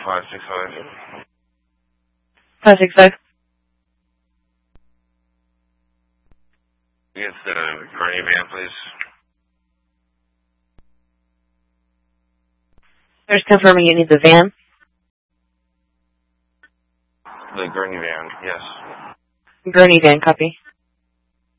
565. 565. Get the Gurney van, please. There's confirming you need the van. The Gurney van, yes. Gurney van, copy.